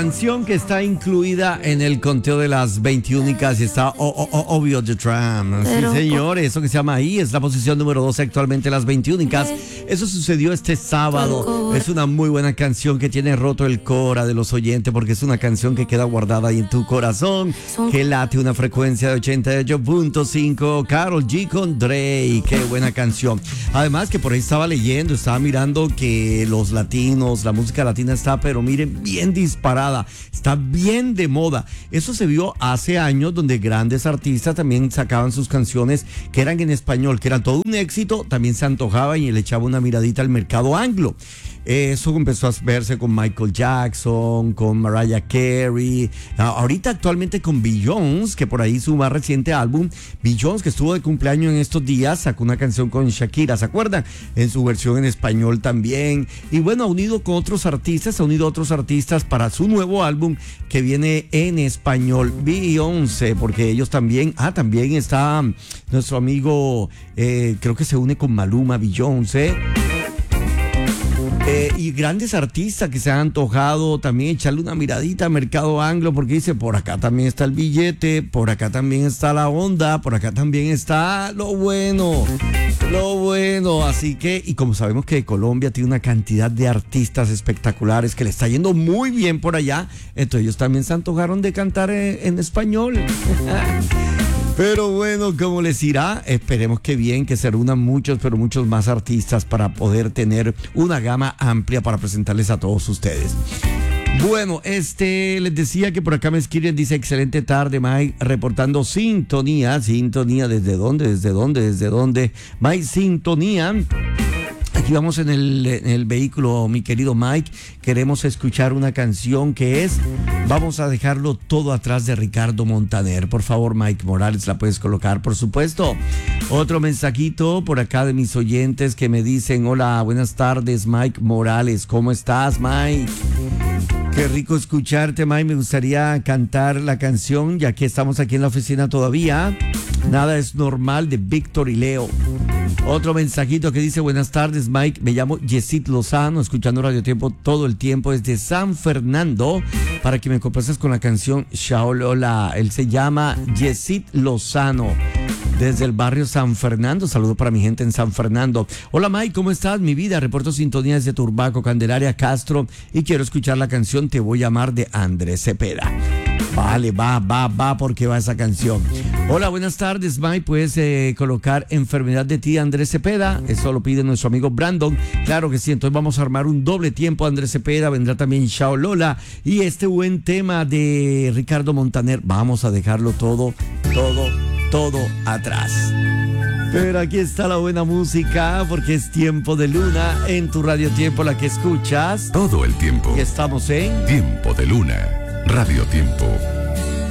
canción que está incluida en el conteo de las 21 únicas y está Obvio The Tram. Sí, señor, eso que se llama ahí es la posición número 12 actualmente, las 21 únicas. Eso sucedió este sábado. Es una muy buena canción que tiene roto el cora de los oyentes porque es una canción que queda guardada ahí en tu corazón, que late una frecuencia de 88.5. Karol G con Drake, qué buena canción. Además que por ahí estaba leyendo, estaba mirando que los latinos, la música latina está, pero miren, bien disparada, está bien de moda. Eso se vio hace años donde grandes artistas también sacaban sus canciones que eran en español, que eran todo un éxito, también se antojaba y le echaba una miradita al mercado anglo. Eso empezó a verse con Michael Jackson, con Mariah Carey, ahorita actualmente con Beyoncé, que por ahí su más reciente álbum, Beyoncé, que estuvo de cumpleaños en estos días, sacó una canción con Shakira, ¿se acuerdan? En su versión en español también. Y bueno, ha unido a otros artistas para su nuevo álbum que viene en español, Beyoncé, porque ellos también, también está nuestro amigo, creo que se une con Maluma, Beyoncé. Y grandes artistas que se han antojado también echarle una miradita al mercado anglo, porque dice, por acá también está el billete, por acá también está la onda, por acá también está lo bueno, así que, y como sabemos que Colombia tiene una cantidad de artistas espectaculares que le está yendo muy bien por allá, entonces ellos también se antojaron de cantar en español. Pero bueno, como les irá, esperemos que bien, que se reúnan muchos, pero muchos más artistas para poder tener una gama amplia para presentarles a todos ustedes. Bueno, les decía que por acá me escriben, dice, excelente tarde, Mike, reportando sintonía, ¿desde dónde? Mike, sintonía. Aquí vamos en el vehículo, mi querido Mike. Queremos escuchar una canción que es Vamos a dejarlo todo atrás de Ricardo Montaner. Por favor, Mike Morales, la puedes colocar, por supuesto. Otro mensajito por acá de mis oyentes que me dicen, hola, buenas tardes, Mike Morales. ¿Cómo estás, Mike? Qué rico escucharte, Mike. Me gustaría cantar la canción, ya que estamos aquí en la oficina todavía. Nada es normal, de Víctor y Leo. Otro mensajito que dice, buenas tardes, Mike, me llamo Yesid Lozano, escuchando Radio Tiempo todo el tiempo desde San Fernando, para que me complaces con la canción Shaolola. Él se llama Yesid Lozano, desde el barrio San Fernando. Saludo para mi gente en San Fernando. Hola, Mike, ¿cómo estás? Mi vida, reporto sintonía desde Turbaco, Candelaria, Castro, y quiero escuchar la canción Te voy a amar de Andrés Cepeda. Vale, va, porque va esa canción. Hola, buenas tardes, Mike. ¿Puedes colocar Enfermedad de ti, Andrés Cepeda? Eso lo pide nuestro amigo Brandon. Claro que sí, entonces vamos a armar un doble tiempo, Andrés Cepeda. Vendrá también Shaolola. Y este buen tema de Ricardo Montaner. Vamos a dejarlo todo atrás. Pero aquí está la buena música, porque es Tiempo de Luna en tu Radio Tiempo, la que escuchas todo el tiempo. Y estamos en Tiempo de Luna, Radio Tiempo.